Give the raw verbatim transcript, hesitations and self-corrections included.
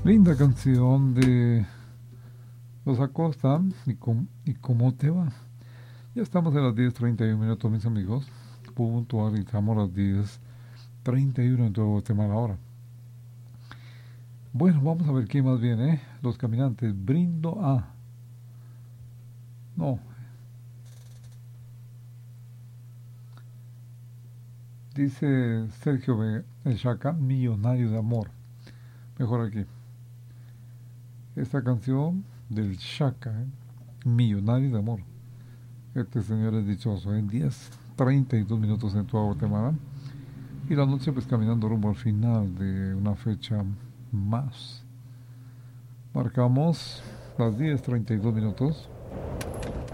Linda canción de Los Acosta. ¿Y, com- ¿Y cómo te va? Ya estamos en las diez treinta y uno minutos, mis amigos. Puntualizamos las diez treinta y uno en todo Guatemala ahora. Bueno, vamos a ver quién más viene. Los caminantes. Brindo a. No, dice Sergio Vega, el Chaca, Millonario de Amor. Mejor aquí. Esta canción del Chaca, ¿eh? Millonario de Amor. Este señor es dichoso, en diez treinta y dos minutos en toda Guatemala. Y la noche pues caminando rumbo al final de una fecha más. Marcamos las diez treinta y dos minutos.